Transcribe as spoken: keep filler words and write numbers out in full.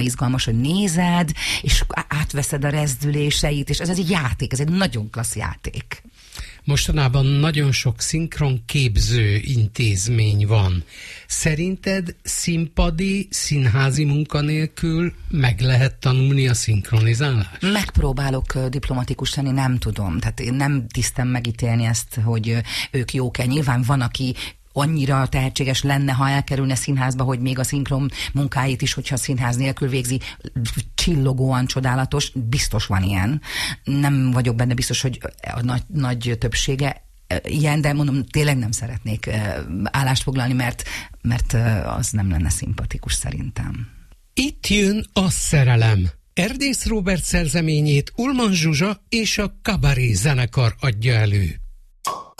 izgalmas, hogy nézed, és átveszed a rezdüléseit, és ez, ez egy játék, ez egy nagyon klassz játék. Mostanában nagyon sok szinkronképző intézmény van. Szerinted színpadi, színházi munkanélkül meg lehet tanulni a szinkronizálást? Megpróbálok diplomatikus lenni, nem tudom. Tehát én nem tisztem megítélni ezt, hogy ők jók-e. Nyilván van, aki annyira tehetséges lenne, ha elkerülne színházba, hogy még a szinkron munkáit is, hogyha színház nélkül végzi, csillogóan csodálatos, biztos van ilyen. Nem vagyok benne biztos, hogy a nagy, nagy többsége ilyen, de mondom, tényleg nem szeretnék állást foglalni, mert, mert az nem lenne szimpatikus szerintem. Itt jön a szerelem. Erdész Róbert szerzeményét Ullmann Zsuzsa és a Kabaré zenekar adja elő.